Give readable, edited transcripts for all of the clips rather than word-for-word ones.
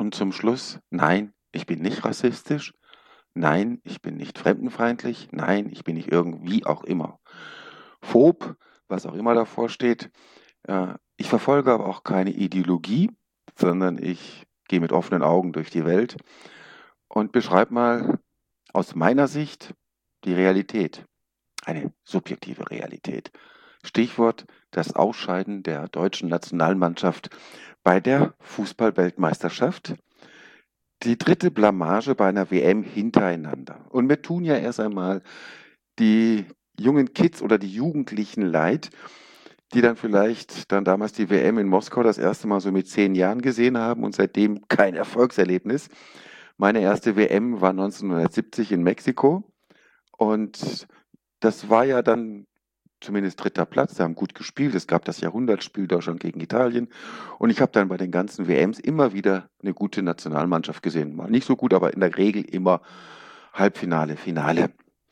Und zum Schluss, nein, ich bin nicht rassistisch, nein, ich bin nicht fremdenfeindlich, nein, ich bin nicht irgendwie auch immer phob, was auch immer davor steht. Ich verfolge aber auch keine Ideologie, sondern ich gehe mit offenen Augen durch die Welt und beschreibe mal aus meiner Sicht die Realität, eine subjektive Realität. Stichwort das Ausscheiden der deutschen Nationalmannschaft bei der Fußball-Weltmeisterschaft. Die dritte Blamage bei einer WM hintereinander. Und mir tun ja erst einmal die jungen Kids oder die Jugendlichen leid, die dann vielleicht dann damals die WM in Moskau das erste Mal so mit 10 Jahren gesehen haben und seitdem kein Erfolgserlebnis. Meine erste WM war 1970 in Mexiko und das war ja dann zumindest dritter Platz. Sie haben gut gespielt. Es gab das Jahrhundertspiel Deutschland gegen Italien. Und ich habe dann bei den ganzen WMs immer wieder eine gute Nationalmannschaft gesehen. Mal nicht so gut, aber in der Regel immer Halbfinale, Finale.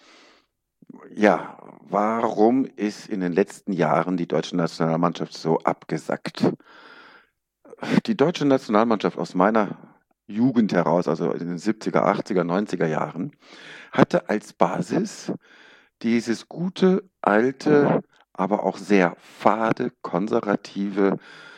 Ja, warum ist in den letzten Jahren die deutsche Nationalmannschaft so abgesackt? Die deutsche Nationalmannschaft aus meiner Jugend heraus, also in den 70er, 80er, 90er Jahren, hatte als Basis dieses gute, alte, aber auch sehr fade, konservative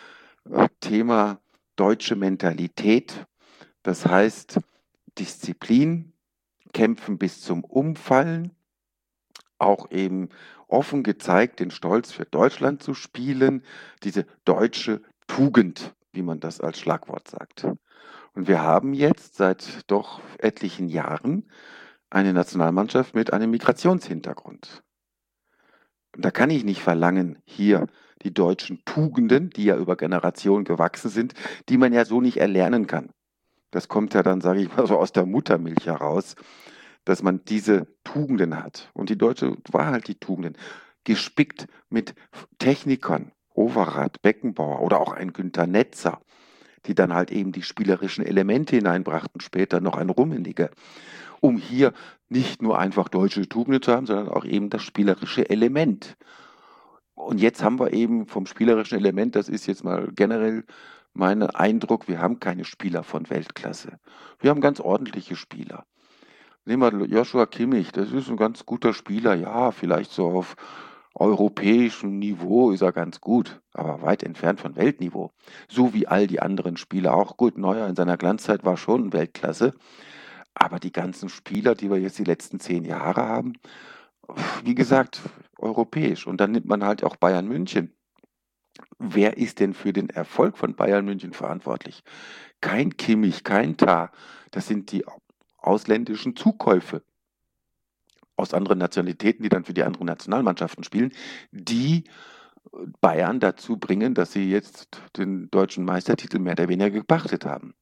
Thema deutsche Mentalität. Das heißt Disziplin, Kämpfen bis zum Umfallen, auch eben offen gezeigt, den Stolz für Deutschland zu spielen, diese deutsche Tugend, wie man das als Schlagwort sagt. Und wir haben jetzt seit doch etlichen Jahren eine Nationalmannschaft mit einem Migrationshintergrund. Und da kann ich nicht verlangen, hier die deutschen Tugenden, die ja über Generationen gewachsen sind, die man ja so nicht erlernen kann. Das kommt ja dann, sage ich mal, so aus der Muttermilch heraus, dass man diese Tugenden hat. Und die Deutsche war halt die Tugenden, gespickt mit Technikern, Overath, Beckenbauer oder auch ein Günter Netzer, die dann halt eben die spielerischen Elemente hineinbrachten, später noch ein Rummenigge, um hier nicht nur einfach deutsche Tugenden zu haben, sondern auch eben das spielerische Element. Und jetzt haben wir eben vom spielerischen Element, das ist jetzt mal generell mein Eindruck, wir haben keine Spieler von Weltklasse. Wir haben ganz ordentliche Spieler. Nehmen wir Joshua Kimmich, das ist ein ganz guter Spieler, ja, vielleicht so auf europäischem Niveau ist er ganz gut, aber weit entfernt von Weltniveau. So wie all die anderen Spieler auch. Gut, Neuer in seiner Glanzzeit war schon Weltklasse, aber die ganzen Spieler, die wir jetzt die letzten 10 Jahre haben, wie gesagt, europäisch. Und dann nimmt man halt auch Bayern München. Wer ist denn für den Erfolg von Bayern München verantwortlich? Kein Kimmich, kein Tah. Das sind die ausländischen Zukäufe aus anderen Nationalitäten, die dann für die anderen Nationalmannschaften spielen, die Bayern dazu bringen, dass sie jetzt den deutschen Meistertitel mehr oder weniger gepachtet haben.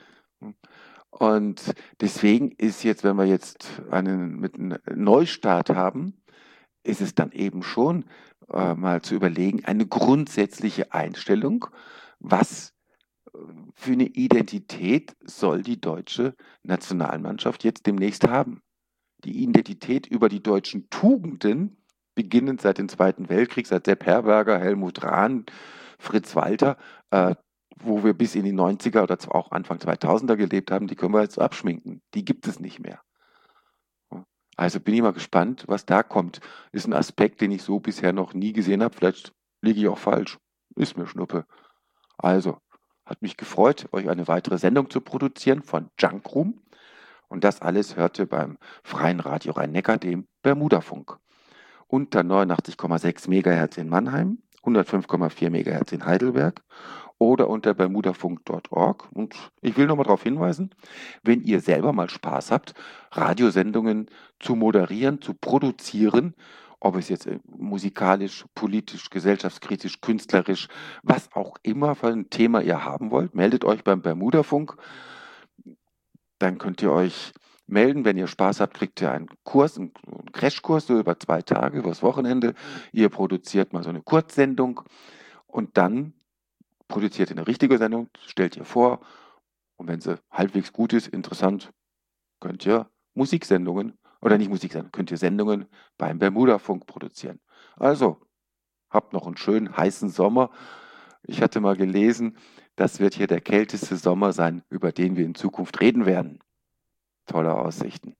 Und deswegen ist jetzt, wenn wir jetzt mit einem Neustart haben, ist es dann eben schon mal zu überlegen, eine grundsätzliche Einstellung, was für eine Identität soll die deutsche Nationalmannschaft jetzt demnächst haben. Die Identität über die deutschen Tugenden, beginnend seit dem Zweiten Weltkrieg, seit Sepp Herberger, Helmut Rahn, Fritz Walter, wo wir bis in die 90er oder auch Anfang 2000er gelebt haben, die können wir jetzt abschminken. Die gibt es nicht mehr. Also bin ich mal gespannt, was da kommt. Ist ein Aspekt, den ich so bisher noch nie gesehen habe. Vielleicht liege ich auch falsch. Ist mir Schnuppe. Also, hat mich gefreut, euch eine weitere Sendung zu produzieren von Junkroom. Und das alles hörte beim Freien Radio Rhein-Neckar, dem Bermudafunk. Unter 89,6 MHz in Mannheim, 105,4 MHz in Heidelberg oder unter bermudafunk.org. Und ich will nochmal darauf hinweisen, wenn ihr selber mal Spaß habt, Radiosendungen zu moderieren, zu produzieren, ob es jetzt musikalisch, politisch, gesellschaftskritisch, künstlerisch, was auch immer für ein Thema ihr haben wollt, meldet euch beim Bermudafunk. Dann könnt ihr euch melden, wenn ihr Spaß habt, kriegt ihr einen Kurs, einen Crashkurs so über 2 Tage, übers Wochenende. Ihr produziert mal so eine Kurzsendung und dann produziert ihr eine richtige Sendung, stellt ihr vor und wenn sie halbwegs gut ist, interessant, könnt ihr Musiksendungen oder nicht Musiksendungen, könnt ihr Sendungen beim Bermudafunk produzieren. Also, habt noch einen schönen heißen Sommer. Ich hatte mal gelesen, Das wird hier der kälteste Sommer sein, über den wir in Zukunft reden werden. Tolle Aussichten.